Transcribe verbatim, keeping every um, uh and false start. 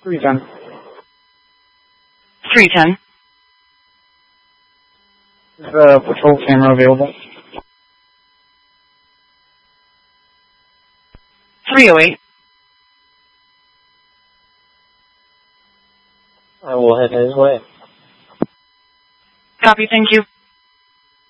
three ten. three ten. Is the patrol camera available? three oh eight. I will head his way. Copy, thank you.